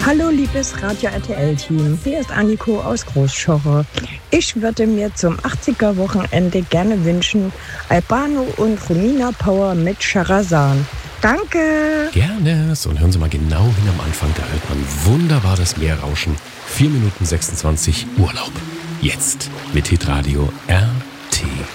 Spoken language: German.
Hallo liebes Radio RTL-Team, hier ist Anniko aus Großschorre. Ich würde mir zum 80er-Wochenende gerne wünschen Albano und Romina Power mit Charazan. Danke! Gerne. So, und hören Sie mal genau hin am Anfang, da hört man wunderbar das Meer rauschen. 4 Minuten 26 Urlaub. Jetzt mit Hitradio RTL.